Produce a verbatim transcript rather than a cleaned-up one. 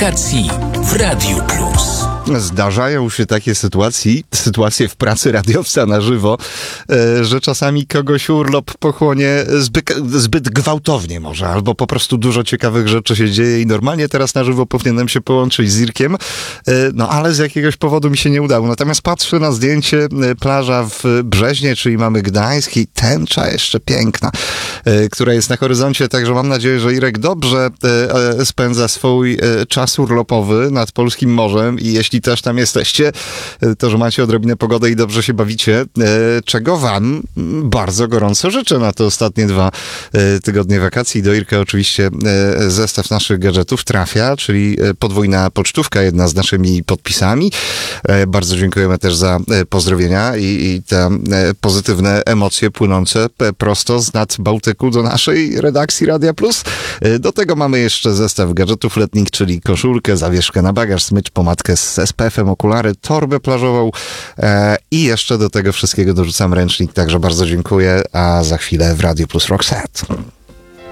wakacji w Radiu Plus. Zdarzają się takie sytuacje, sytuacje w pracy radiowca na żywo, że czasami kogoś urlop pochłonie zbyt, zbyt gwałtownie może, albo po prostu dużo ciekawych rzeczy się dzieje i normalnie teraz na żywo powinienem się połączyć z Irkiem, no ale z jakiegoś powodu mi się nie udało. Natomiast patrzę na zdjęcie, plaża w Brzeźnie, czyli mamy Gdańsk i tęcza jeszcze piękna, która jest na horyzoncie, także mam nadzieję, że Irek dobrze spędza swój czas urlopowy nad polskim morzem i jeśli też tam jesteście, to że macie odrobinę pogody i dobrze się bawicie, czego wam bardzo gorąco życzę na te ostatnie dwa tygodnie wakacji. Do Irka oczywiście zestaw naszych gadżetów trafia, czyli podwójna pocztówka, jedna z naszymi podpisami. Bardzo dziękujemy też za pozdrowienia i, i te pozytywne emocje płynące prosto z nad Bałtyku do naszej redakcji Radia Plus. Do tego mamy jeszcze zestaw gadżetów letnich, czyli koszulkę, zawieszkę na bagaż, smycz, pomadkę z S P F-em, okulary, torbę plażową e, i jeszcze do tego wszystkiego dorzucam ręcznik, także bardzo dziękuję, a za chwilę w Radio Plus Rock Set.